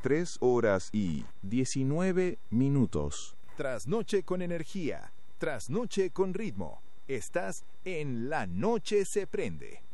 3 horas y 19 minutos. Trasnoche con energía, trasnoche con ritmo. Estás en La Noche se prende.